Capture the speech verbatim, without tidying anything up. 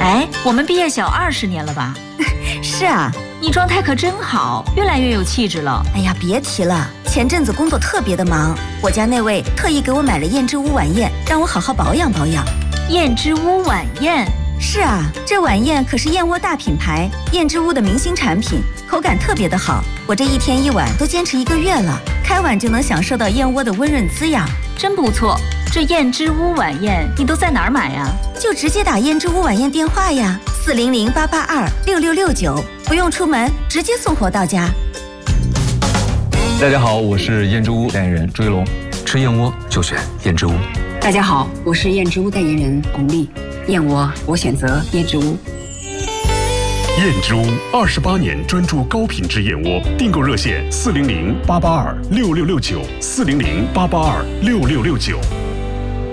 哎，我们毕业小二十年了吧？ 是啊， 你状态可真好，越来越有气质了。 哎呀，别提了，前阵子工作特别的忙，我家那位特意给我买了燕之屋晚宴，让我好好保养保养。 燕之屋晚宴？ 是啊，这晚宴可是燕窝大品牌燕之屋的明星产品，口感特别的好。我这一天一碗都坚持一个月了，开碗就能享受到燕窝的温润滋养， 真不错。这燕之屋晚宴你都在哪儿买呀？ 就直接打燕之屋晚宴电话呀，四零零八八二六六六九，不用出门，直接送货到家。 大家好，我是燕之屋代言人朱一龙，吃燕窝就选燕之屋。 大家好，我是燕之屋代言人巩俐，燕窝我选择燕之屋。 燕之屋二十八年专注高品质燕窝，订购热线四零零八八二六六六九，四零零八八二六六六九。